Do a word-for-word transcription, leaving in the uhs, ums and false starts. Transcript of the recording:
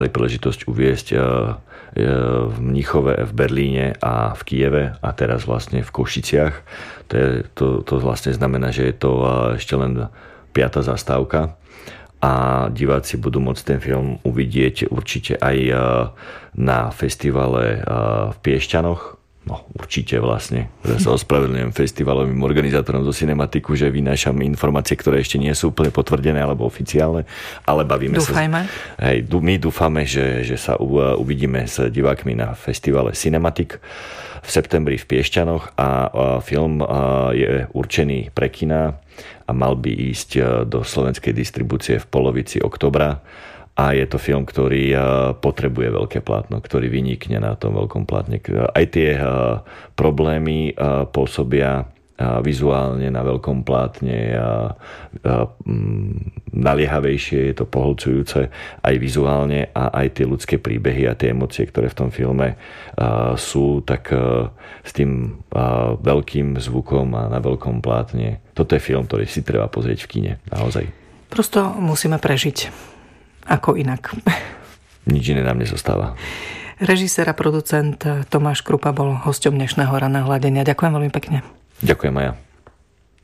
príležitosť uviesť v Mníchove, v Berlíne a v Kyjeve a teraz vlastne v Košiciach. To, je, to, to vlastne znamená, že je to ešte len piata zastávka a diváci budú môcť ten film uvidieť určite aj na festivale v Piešťanoch. No, určite vlastne. Ja sa ospravedlňujem festivalovým organizátorom zo Cinematiku, že vynášam informácie, ktoré ešte nie sú úplne potvrdené alebo oficiálne, ale bavíme Dúfajme. sa... Hej, my dúfame, že, že sa uvidíme s divákmi na festivale Cinematik v septembri v Piešťanoch a film je určený pre kina a mal by ísť do slovenskej distribúcie v polovici októbra. A je to film, ktorý potrebuje veľké plátno, ktorý vynikne na tom veľkom plátne. Aj tie problémy pôsobia vizuálne na veľkom plátne naliehavejšie, je to pohlcujúce aj vizuálne a aj tie ľudské príbehy a tie emócie, ktoré v tom filme sú, tak s tým veľkým zvukom a na veľkom plátne. Toto je film, ktorý si treba pozrieť v kine, naozaj. Prosto musíme prežiť. Ako inak. Nič iné nám nezostáva. Režisér a producent Tomáš Krupa bol hosťom dnešného Raného hladenia. Ďakujem veľmi pekne. Ďakujem, Maja.